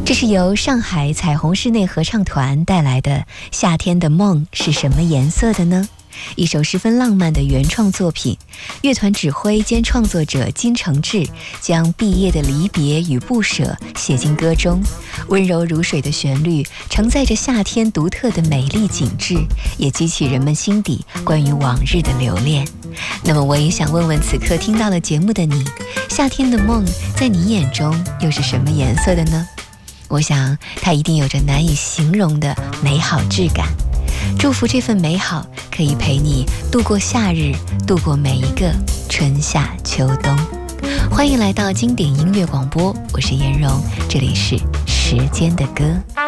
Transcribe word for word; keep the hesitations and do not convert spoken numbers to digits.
这是由上海彩虹室内合唱团带来的《夏天的梦是什么颜色的呢》，一首十分浪漫的原创作品。乐团指挥兼创作者金承志将毕业的离别与不舍写进歌中，温柔如水的旋律承载着夏天独特的美丽景致，也激起人们心底关于往日的留恋。那么我也想问问此刻听到了节目的你，夏天的梦在你眼中又是什么颜色的呢？我想它一定有着难以形容的美好质感。祝福这份美好可以陪你度过夏日，度过每一个春夏秋冬。欢迎来到经典音乐广播，我是颜蓉，这里是时间的歌。